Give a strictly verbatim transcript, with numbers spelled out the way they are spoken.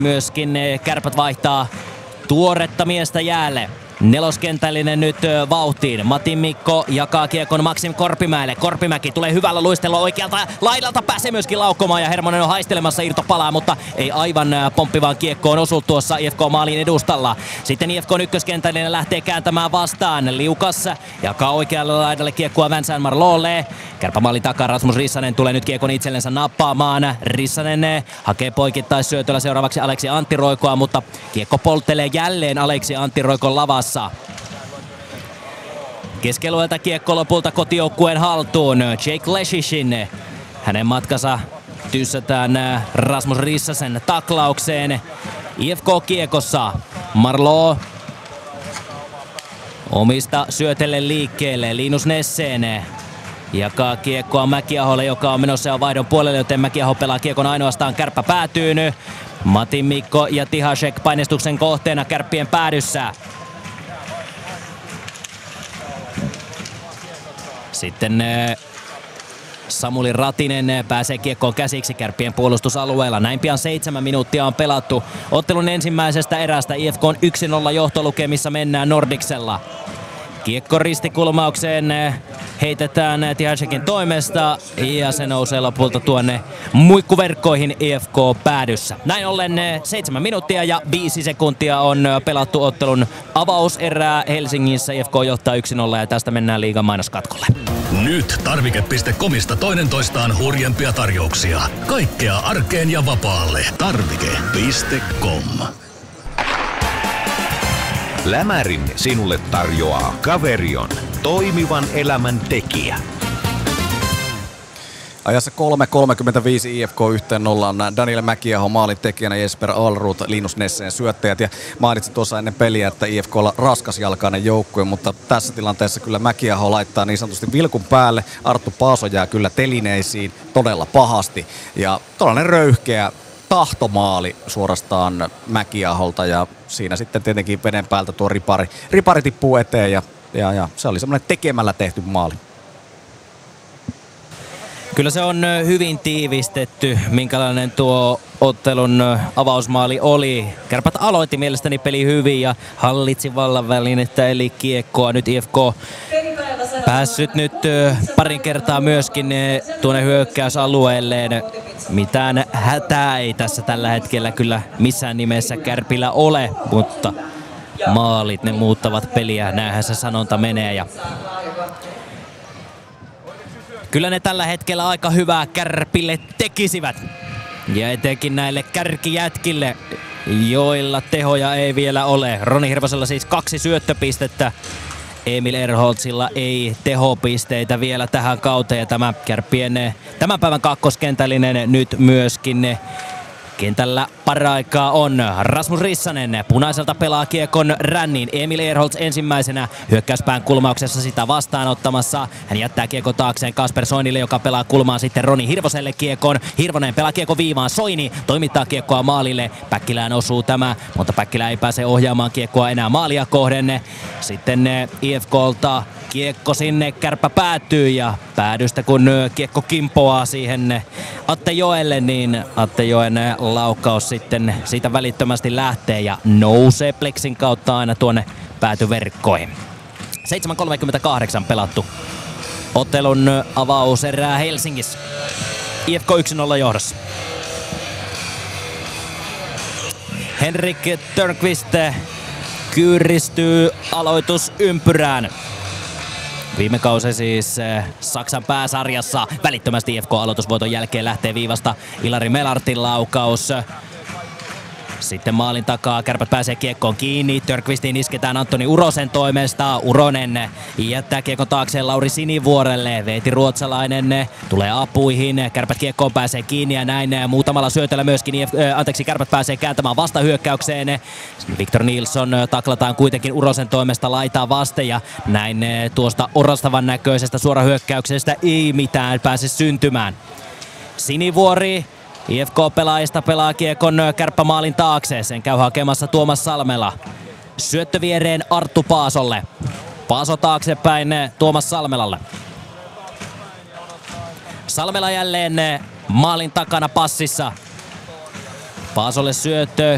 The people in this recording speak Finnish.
Myöskin Kärpät vaihtaa tuoretta miestä jäälle. Neloskentällinen nyt vauhtiin. Matin Mikko jakaa kiekon Maksim Korpimäelle. Korpimäki tulee hyvällä luistelua oikealta laidalta. Pääsee myöskin laukkomaan ja Hermonen on haistelemassa irtopalaa, mutta ei aivan pomppivaan kiekkoon osu tuossa I F K-maalin edustalla. Sitten I F K ykköskentällinen lähtee kääntämään vastaan. Liukas jakaa oikealle laidalle kiekkoa Vincent Marleaulle. Kärppämaalin takaa Rasmus Rissanen tulee nyt kiekon itsellensä nappaamaan. Rissanen hakee poikittaisyötöllä seuraavaksi Aleksi Antti Roikoa, mutta kiekko polttelee jälleen Aleksi Antti Roikon lavassa. Keskialueelta kiekko lopulta kotijoukkueen haltuun. Jake Leshishin. Hänen matkansa tyssätään Rasmus Rissasen taklaukseen. I F K kiekossa. Marleau omista syötelle liikkeelle. Linus Nesseen jakaa kiekkoa Mäkiaholle, joka on menossa jo vaihdon puolelle, joten Mäkiaho pelaa kiekon ainoastaan Kärppä päätyyn. Matin Mikko ja Tihasek painestuksen kohteena Kärppien päädyssä. Sitten Samuli Ratinen pääsee kiekkoon käsiksi Kärppien puolustusalueella. Näin pian seitsemän minuuttia on pelattu. Ottelun ensimmäisestä erästä I F K:n yksi nolla johtolukemissa mennään Nordicsella. Kiekko ristikulmaukseen heitetään Tihasekin toimesta ja se nousee lopulta tuonne muikkuverkkoihin I F K päädyssä. Näin ollen seitsemän minuuttia ja viisi sekuntia on pelattu ottelun avauserää Helsingissä. I F K johtaa yksi nolla ja tästä mennään liigan mainoskatkolle. Nyt tarvike piste comista toinen toistaan hurjempia tarjouksia. Kaikkea arkeen ja vapaalle. tarvike piste com. Lämärin sinulle tarjoaa Caverion, toimivan elämän tekijä. Ajassa kolme kolmekymmentäviisi I F K yhteen nollaan Daniel Mäkiaho maalin tekijänä, Jesper Alrut, Linus Nesseen syöttäjät. Ja mainitsin tuossa ennen peliä, että I F K on raskasjalkainen joukkue, mutta tässä tilanteessa kyllä Mäkiaho laittaa niin sanotusti vilkun päälle. Arttu Paaso jää kyllä telineisiin todella pahasti. Ja tollainen röyhkeä tahtomaali suorastaan Mäkiaholta ja siinä sitten tietenkin veden päältä tuo ripari, ripari tippuu eteen ja, ja, ja se oli semmoinen tekemällä tehty maali. Kyllä se on hyvin tiivistetty, minkälainen tuo ottelun avausmaali oli. Kärpät aloitti mielestäni peli hyvin ja hallitsi vallan välinettä eli kiekkoa. Nyt I F K päässyt nyt parin kertaa myöskin tuonne hyökkäysalueelleen. Mitään hätää ei tässä tällä hetkellä kyllä missään nimessä Kärpillä ole, mutta maalit ne muuttavat peliä, näinhän se sanonta menee. Ja kyllä ne tällä hetkellä aika hyvää Kärpille tekisivät. Ja etenkin näille kärkijätkille, joilla tehoja ei vielä ole. Roni Hirvosella siis kaksi syöttöpistettä. Emil Erholzilla ei tehopisteitä vielä tähän kauteen. Ja tämä Kärppien tämän päivän kakkoskentällinen nyt myöskin kentällä paraikaa on Rasmus Rissanen. Punaiselta pelaa kiekon ränniin. Emil Erholz ensimmäisenä hyökkäyspään kulmauksessa sitä vastaanottamassa. Hän jättää kiekon taakseen Kasper Soinille, joka pelaa kulmaan sitten Roni Hirvoselle kiekon. Hirvonen pelaa kiekon viivaan. Soini toimittaa kiekkoa maalille. Päkkilään osuu tämä, mutta Päkkilä ei pääse ohjaamaan kiekkoa enää maalia kohden. Sitten I F K:lta kiekko sinne, Kärppä päätyy ja päädystä kun kiekko kimpoaa siihen Atte Joelle, niin Atte Joen laukaus sitten siitä välittömästi lähtee ja nousee pleksin kautta aina tuonne päätyverkkoihin. seitsemän kolmekymmentäkahdeksan pelattu ottelun avauserää Helsingissä. I F K yksi nolla johdossa. Henrik Törnqvist kyyristyy aloitusympyrään. Viime kausi siis Saksan pääsarjassa välittömästi I F K-aloitusvoiton jälkeen lähtee viivasta Ilari Melartin laukaus. Sitten maalin takaa Kärpät pääsee kiekkoon kiinni. Törnqvistiin isketään Antoni Urosen toimesta. Uronen jättää kiekon taakseen Lauri Sinivuorelle. Veeti Ruotsalainen tulee apuihin. Kärpät kiekkoon pääsee kiinni ja näin muutamalla syötöllä myöskin äh, anteeksi, Kärpät pääsee kääntämään vastahyökkäykseen. Victor Nilsson taklataan kuitenkin Urosen toimesta laitaa vasten ja näin tuosta orastavan näköisestä suorahyökkäyksestä ei mitään pääse syntymään. Sinivuori I F K-pelaajista pelaa kiekon Kärppämaalin taakse. Sen käy hakemassa Tuomas Salmela. Syöttö viereen Arttu Paasolle. Paaso taaksepäin Tuomas Salmelalle. Salmela jälleen maalin takana passissa. Paasolle syöttö.